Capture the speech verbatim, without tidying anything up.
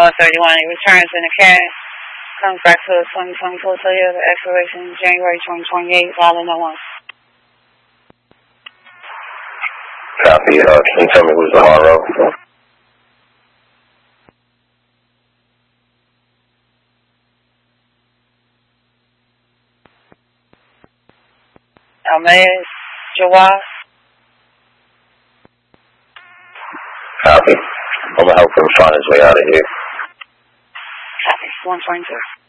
North thirty-one. He returns in a cab. Comes back to a twenty twenty-four Toyota. Expiration January twenty twenty-eight. Follow no one. Copy. Uh, can you tell me who's the hard road? Almaez Jawaz. Copy. I'm gonna help him find his way out of here. Copy. one twenty-two.